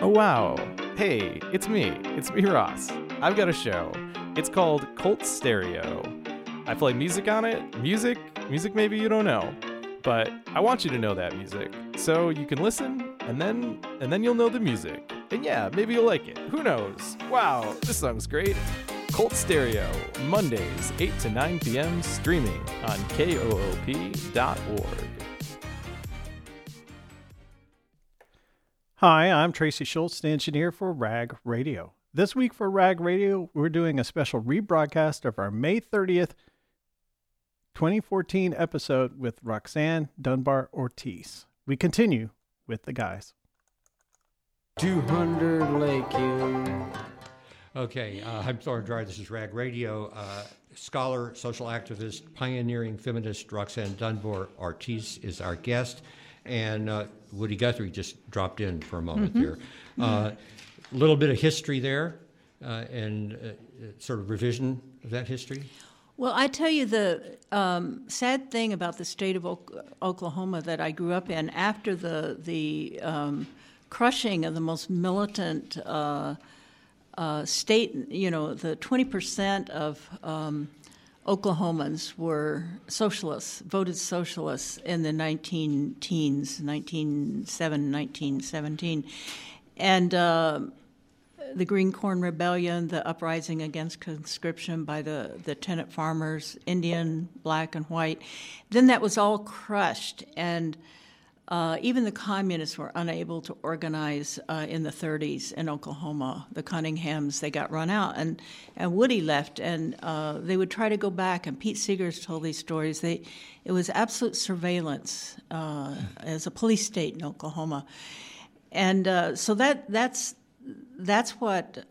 Oh wow. Hey, it's me. It's me, Ross. I've got a show. It's called Cult Stereo. I play music on it. Music maybe you don't know. But I want you to know that music. So you can listen and then you'll know the music. And yeah, maybe you'll like it. Who knows? Wow, this song's great. Cult Stereo, Mondays, 8 to 9 p.m., streaming on KOOP.org. Hi, I'm Tracy Schultz, the engineer for RAG Radio. This week for RAG Radio, we're doing a special rebroadcast of our May 30th, 2014 episode with Roxanne Dunbar Ortiz. We continue with the guys. 200 Lakeview. Okay, I'm Thorne Dry. This is RAG Radio. Scholar, social activist, pioneering feminist Roxanne Dunbar Ortiz is our guest. And Woody Guthrie just dropped in for a moment there. A little bit of history there and sort of revision of that history. Well, I tell you the sad thing about the state of Oklahoma that I grew up in after the crushing of the most militant state, the 20% of Oklahomans were socialists, voted socialists in the 19-teens, 1917. And the Green Corn Rebellion, the uprising against conscription by the tenant farmers, Indian, black, and white, then that was all crushed. And even the communists were unable to organize in the 30s in Oklahoma. The Cunninghams, they got run out, and Woody left, and they would try to go back, and Pete Seegers told these stories. It was absolute surveillance as a police state in Oklahoma. And so that's what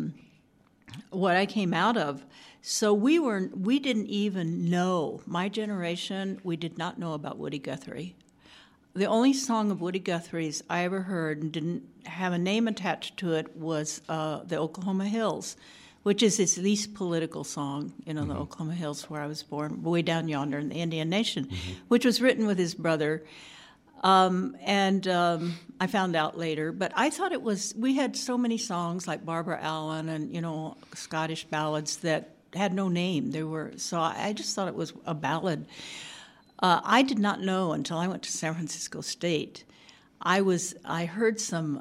I came out of. So we didn't even know, my generation, we did not know about Woody Guthrie. The only song of Woody Guthrie's I ever heard and didn't have a name attached to it was the Oklahoma Hills, which is his least political song, the Oklahoma Hills where I was born, way down yonder in the Indian Nation, which was written with his brother. And I found out later, but I thought we had so many songs like Barbara Allen and, Scottish ballads that had no name. So I just thought it was a ballad. I did not know until I went to San Francisco State. I heard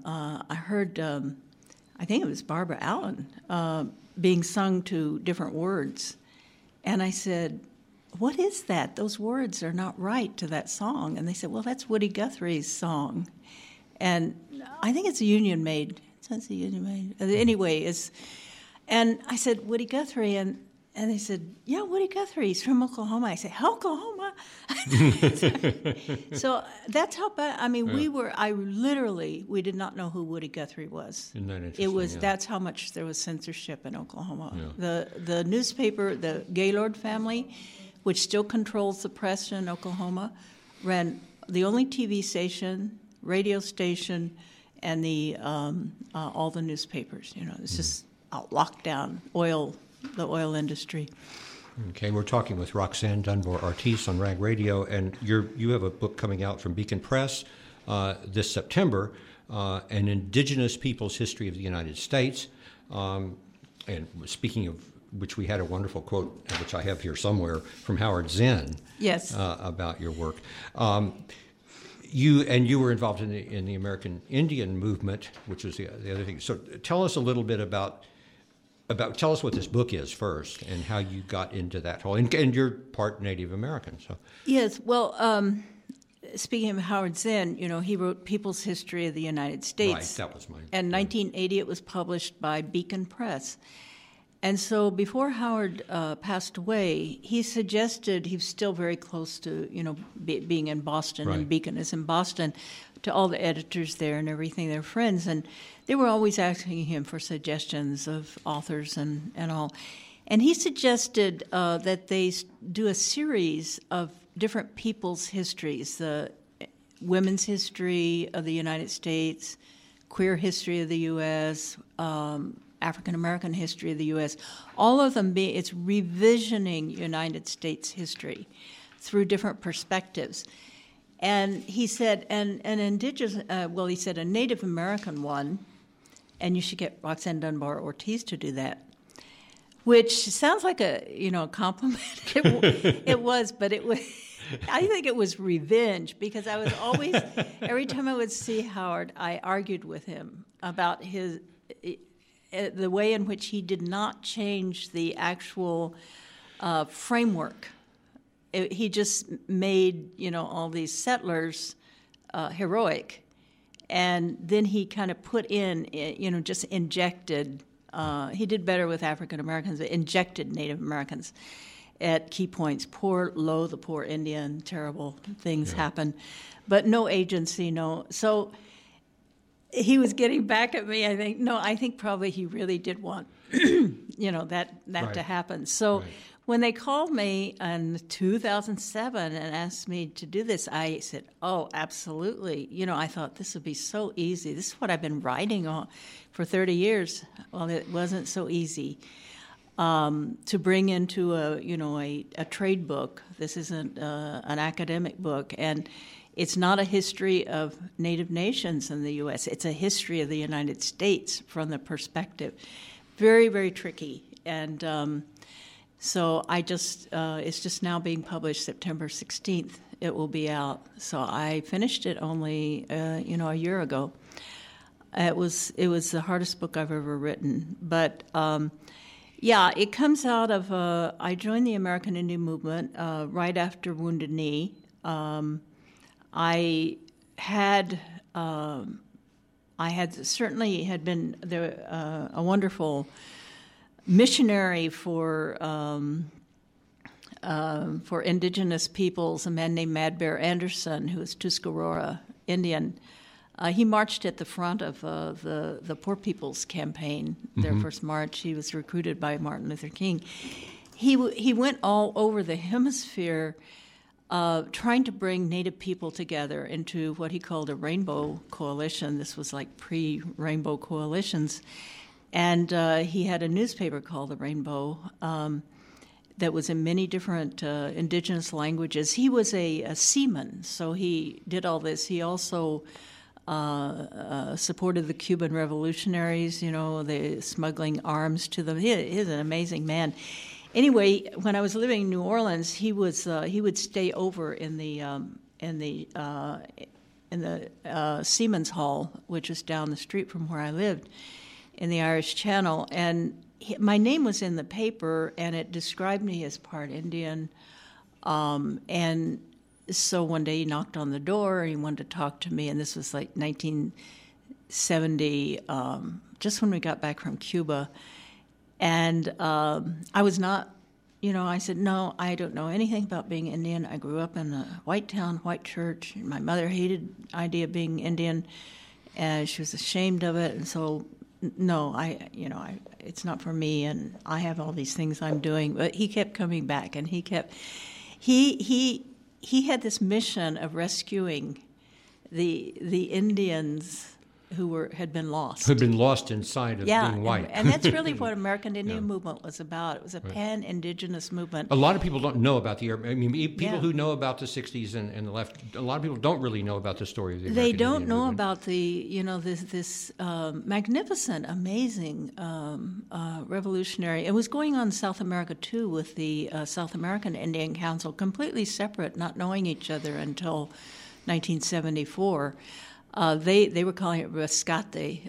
I think it was Barbara Allen being sung to different words. And I said, what is that? Those words are not right to that song. And they said, well, that's Woody Guthrie's song. And I think it's a Union Made. It's a Union Made. Anyway, and I said, Woody Guthrie, and they said, yeah, Woody Guthrie, he's from Oklahoma. I said, Oklahoma? So that's how bad, we did not know who Woody Guthrie was. Isn't that interesting? That's how much there was censorship in Oklahoma. Yeah. The newspaper, the Gaylord family, which still controls the press in Oklahoma, ran the only TV station, radio station, and all the newspapers. It's just locked down, the oil industry. Okay, we're talking with Roxanne Dunbar Ortiz on RAG Radio, and you have a book coming out from Beacon Press this September, An Indigenous People's History of the United States. And speaking of which, we had a wonderful quote, which I have here somewhere, from Howard Zinn. Yes. About your work. You were involved in the American Indian movement, which was the other thing. So tell us a little bit tell us what this book is first, and how you got into that whole. And you're part Native American, so. Yes. Well, speaking of Howard Zinn, he wrote People's History of the United States. Right. That was mine. And 1980, it was published by Beacon Press. And so before Howard passed away, he suggested, he was still very close to, being in Boston, right. And Beacon is in Boston, to all the editors there and everything, their friends. And they were always asking him for suggestions of authors and all. And he suggested that they do a series of different people's histories, the women's history of the United States, queer history of the U.S., African-American history of the U.S., all of them it's revisioning United States history through different perspectives. And he said, and indigenous, he said a Native American one and you should get Roxanne Dunbar Ortiz to do that. Which sounds like a compliment. It was, but it was. I think it was revenge because I was always, every time I would see Howard, I argued with him about the way in which he did not change the actual framework. He just made all these settlers heroic, and then he kind of put in just injected. He did better with African Americans, but injected Native Americans at key points. The poor Indian, terrible things happen, but no agency, no. So he was getting back at me, I think. No, I think probably he really did want, that Right. to happen. So Right. when they called me in 2007 and asked me to do this, I said, oh, absolutely. I thought this would be so easy. This is what I've been writing on for 30 years. Well, it wasn't so easy. To bring into a trade book. This isn't an academic book, and it's not a history of Native nations in the U.S. It's a history of the United States from the perspective. Very, very tricky, and so it's just now being published. September 16th, it will be out. So I finished it only a year ago. It was the hardest book I've ever written, but. Yeah, it comes out of, I joined the American Indian Movement right after Wounded Knee. I had certainly had been there, a wonderful missionary for indigenous peoples, a man named Mad Bear Anderson, who was Tuscarora Indian. He marched at the front of the Poor People's Campaign, their first march. He was recruited by Martin Luther King. He went all over the hemisphere trying to bring Native people together into what he called a rainbow coalition. This was like pre-rainbow coalitions. And he had a newspaper called The Rainbow that was in many different indigenous languages. He was a seaman, so he did all this. He also supported the Cuban revolutionaries, the smuggling arms to them. He's an amazing man. Anyway, when I was living in New Orleans, he would stay over in the Seamen's Hall, which is down the street from where I lived, in the Irish Channel, and my name was in the paper, and it described me as part Indian, and so one day he knocked on the door and he wanted to talk to me, and this was like 1970, just when we got back from Cuba. And I was not, I said, no, I don't know anything about being Indian. I grew up in a white town, white church. My mother hated the idea of being Indian, and she was ashamed of it. And so, no, it's not for me, and I have all these things I'm doing. But he kept coming back, and he had this mission of rescuing the Indians who had been lost. Who'd been lost inside of being white. And that's really what American Indian Movement was about. It was a pan-indigenous movement. A lot of people don't know about people who know about the 60s and the left, a lot of people don't really know about the story of the American They don't Indian know movement. about this magnificent, amazing revolutionary. It was going on in South America, too, with the South American Indian Council, completely separate, not knowing each other until 1974. They were calling it rescate,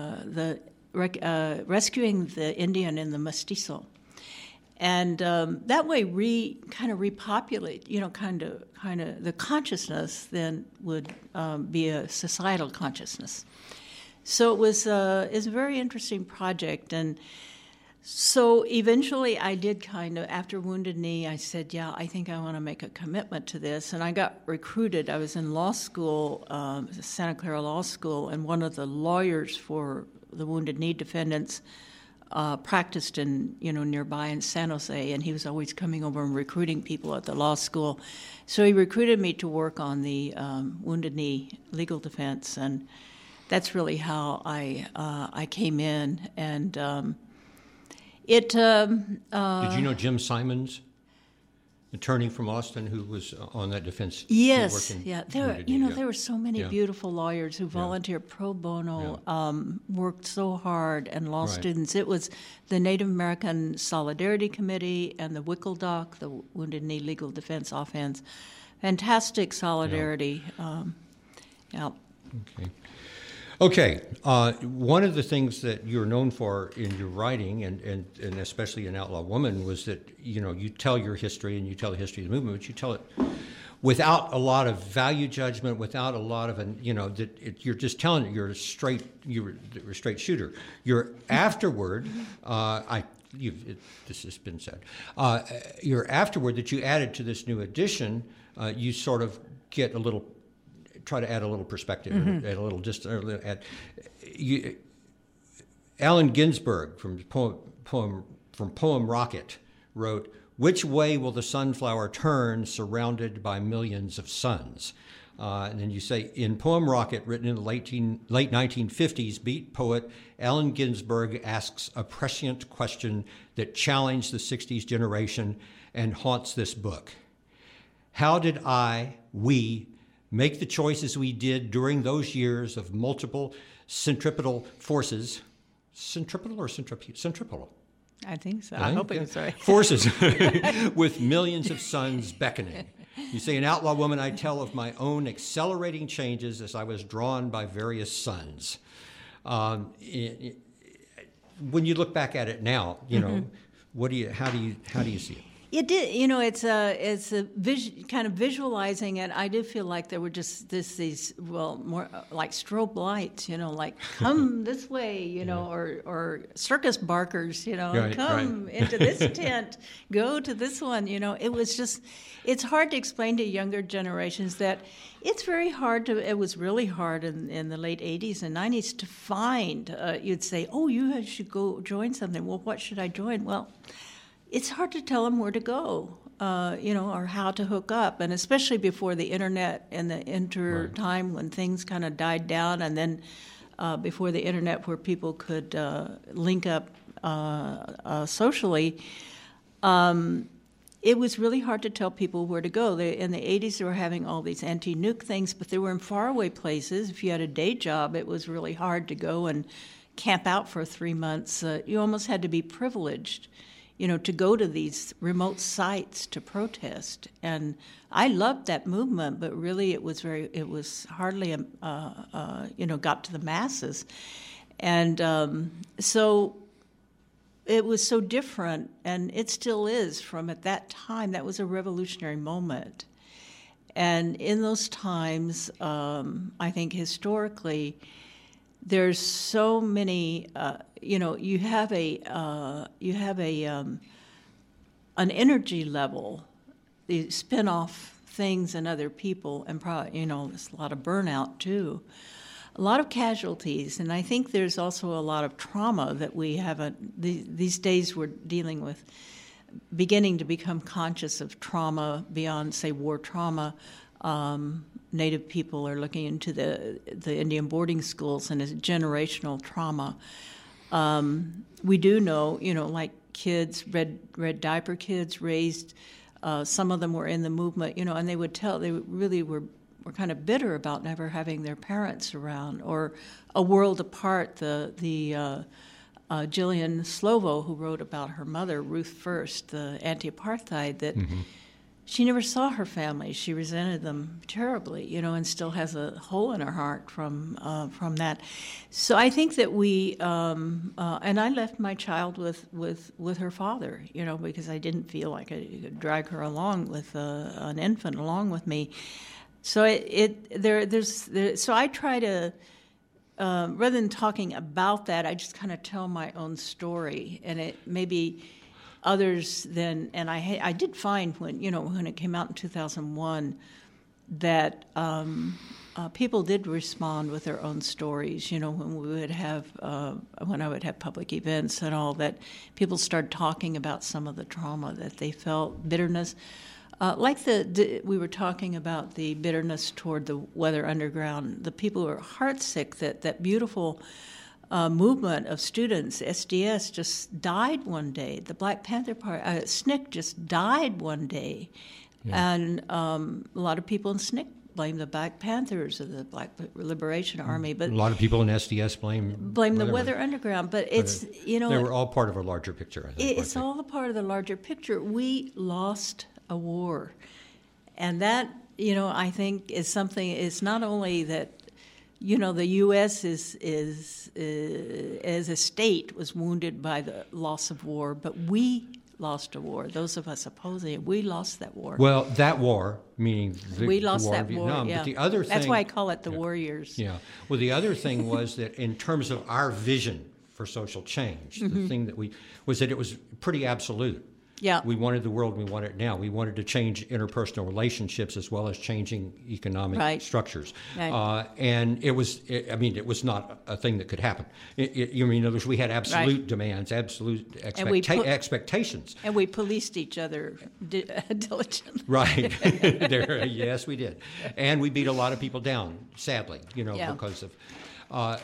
rescuing the Indian in the mestizo, and that way kind of repopulate. Kind of the consciousness then would be a societal consciousness. So it's a very interesting project, and so eventually I did after Wounded Knee, I said, I think I want to make a commitment to this. And I got recruited. I was in law school, Santa Clara Law School, and one of the lawyers for the Wounded Knee defendants practiced in, nearby in San Jose, and he was always coming over and recruiting people at the law school. So he recruited me to work on the Wounded Knee legal defense, and that's really how I came in. And Did you know Jim Simons? attorney from Austin who was on that defense. Yes, who worked in yeah. Wounded Knee, There were so many Yeah. beautiful lawyers who volunteered pro bono, worked so hard, and law students. It was the Native American Solidarity Committee and the WCLDOC, the Wounded Knee Legal Defense Offense. Fantastic solidarity. Yeah. Okay. One of the things that you're known for in your writing, and especially in Outlaw Woman, was that you tell your history and you tell the history of the movement, but you tell it without a lot of value judgment, without a lot of you're just telling it. You're a straight shooter. You're afterward. This has been said. You're afterward that you added to this new edition. You sort of get a little. Try to add a little perspective, add a little Allen Ginsberg from Poem Rocket wrote, "Which way will the sunflower turn surrounded by millions of suns?" And then you say, in Poem Rocket, written in the late 1950s, beat poet Allen Ginsberg asks a prescient question that challenged the 60s generation and haunts this book. How did we make the choices we did during those years of multiple centripetal forces? Centripetal or centripetal? Centripetal. I think so. I'm hoping it's right. Forces with millions of suns beckoning. You say, in Outlaw Woman, I tell of my own accelerating changes as I was drawn by various suns. When you look back at it now, how do you see it? It did, it's a kind of visualizing it. I did feel like there were just these more like strobe lights, like come this way, or circus barkers, come into this tent, go to this one, It was just, it's hard to explain to younger generations that it's very hard it was really hard in the late 80s and 90s to find, you'd say, oh, you should go join something. Well, what should I join? Well, it's hard to tell them where to go, or how to hook up, and especially before the internet and the time when things kind of died down, and then before the internet where people could link up socially, it was really hard to tell people where to go. In the 80s, they were having all these anti-nuke things, but they were in faraway places. If you had a day job, it was really hard to go and camp out for 3 months. You almost had to be privileged, to go to these remote sites to protest. And I loved that movement, but really it was hardly, got to the masses. And so it was so different, and it still is from at that time. That was a revolutionary moment. And in those times, I think historically, there's so many, you have an energy level. You spin off things and other people, and probably, there's a lot of burnout too, a lot of casualties, and I think there's also a lot of trauma that we haven't. These days, we're dealing with, beginning to become conscious of trauma beyond, say, war trauma. Native people are looking into the Indian boarding schools and as generational trauma. We do know, like kids, red diaper kids raised, some of them were in the movement, and they would tell, they really were kind of bitter about never having their parents around, or A World Apart, the Gillian Slovo, who wrote about her mother, Ruth First, the anti-apartheid, that she never saw her family. She resented them terribly, and still has a hole in her heart from that. So I think that we, and I left my child with her father, because I didn't feel like I could drag her along with an infant along with me. So so I try to, rather than talking about that, I just kind of tell my own story, and it maybe others then, and I did find when it came out in 2001 that people did respond with their own stories. When we would have when I would have public events and all, that people started talking about some of the trauma that they felt, bitterness. Like we were talking about the bitterness toward the Weather Underground, the people who are heartsick that beautiful movement of students. SDS just died one day. The Black Panther Party, SNCC just died one day. Yeah. And a lot of people in SNCC blame the Black Panthers or the Black Liberation Army, but a lot of people in SDS blame the Weather Underground. But it's they were all part of a larger picture. I think, it's all a part of the larger picture. We lost a war, and that I think is something. It's not only that the U.S. is as a state was wounded by the loss of war, but we lost a war. Those of us opposing it, we lost that war. Well, that war, meaning we lost the war that in Vietnam. war. Yeah. But the other thing, that's why I call it the war years. Yeah. Well, the other thing was that in terms of our vision for social change, the thing that was that it was pretty absolute. Yeah. We wanted the world we want it now. We wanted to change interpersonal relationships as well as changing economic structures. Right. And it was not a thing that could happen. In other words, we had absolute demands, absolute expectations. And we policed each other diligently. Right. Yes, we did. And we beat a lot of people down, sadly, because of...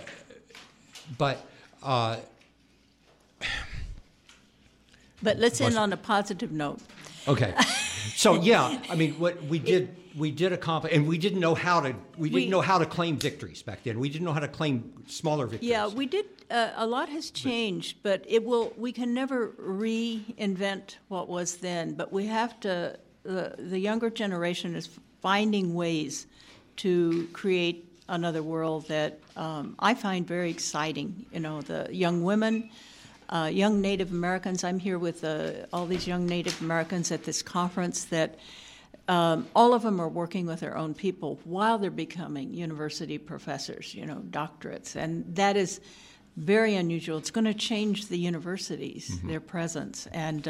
But let's end on a positive note. Okay. So what we did accomplish, and we didn't know how to claim victories back then. We didn't know how to claim smaller victories. Yeah, we did. A lot has changed, but we can never reinvent what was then. But we have to. The younger generation is finding ways to create another world that I find very exciting. The young women. Young Native Americans. I'm here with all these young Native Americans at this conference that all of them are working with their own people while they're becoming university professors, doctorates. And that is very unusual. It's going to change the universities, their presence. And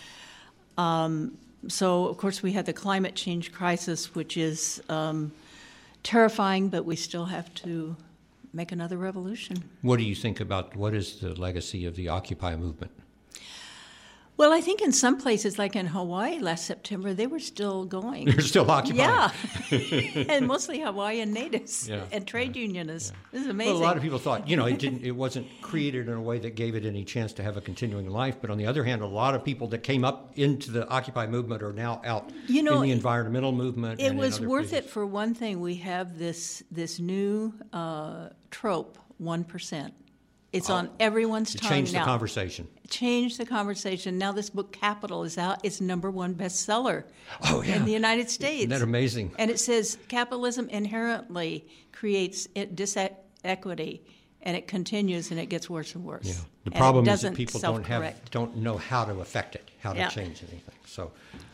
so, of course, we had the climate change crisis, which is terrifying, but we still have to make another revolution. What do you think about what is the legacy of the Occupy movement? Well, I think in some places, like in Hawaii last September, they were still going. They're still occupying. Yeah, and mostly Hawaiian natives and trade unionists. Yeah. This is amazing. Well, a lot of people thought, it wasn't created in a way that gave it any chance to have a continuing life. But on the other hand, a lot of people that came up into the Occupy movement are now out in the environmental movement. It was worth it for one thing. We have this new trope, 1%. It's on everyone's tongue now. Change the conversation. Change the conversation. Now this book, Capital, is out. It's #1 bestseller in the United States. Isn't that amazing? And it says capitalism inherently creates disequity, and it continues, and it gets worse and worse. Yeah. The problem is that people don't know how to affect it, how to change anything. So,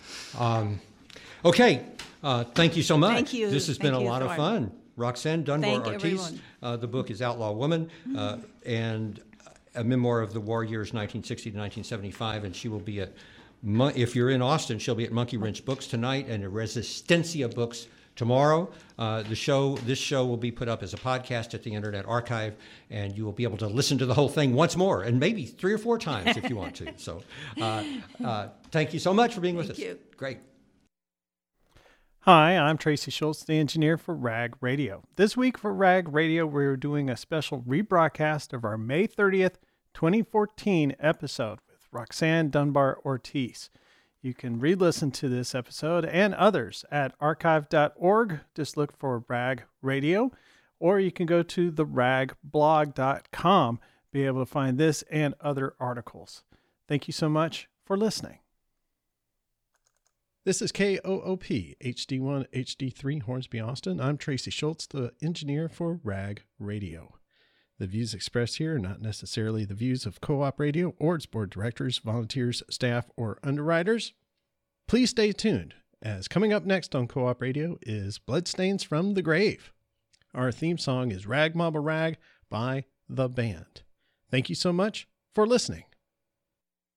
okay. Thank you so much. Thank you. This has been a lot of fun. Roxanne Dunbar Ortiz. The book is Outlaw Woman, and a memoir of the war years 1960 to 1975, and she will be at, if you're in Austin, she'll be at Monkey Wrench Books tonight and at Resistencia Books tomorrow. This show will be put up as a podcast at the Internet Archive, and you will be able to listen to the whole thing once more, and maybe 3 or 4 times if you want to. So thank you so much for being with us. Thank you. Great. Hi, I'm Tracy Schultz, the engineer for RAG Radio. This week for RAG Radio, we're doing a special rebroadcast of our May 30th, 2014 episode with Roxanne Dunbar Ortiz. You can re-listen to this episode and others at archive.org. Just look for RAG Radio, or you can go to theragblog.com, be able to find this and other articles. Thank you so much for listening. This is KOOP HD1 HD3 Hornsby, Austin. I'm Tracy Schultz, the engineer for RAG Radio. The views expressed here are not necessarily the views of Co-op Radio or its board directors, volunteers, staff, or underwriters. Please stay tuned, as coming up next on Co-op Radio is Bloodstains from the Grave. Our theme song is Rag Mama Rag by The Band. Thank you so much for listening.